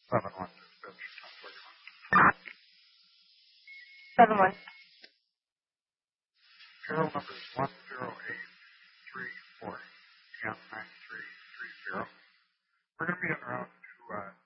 7-1. 7-1. Serial number is 10834 M9330. We're going to be en route to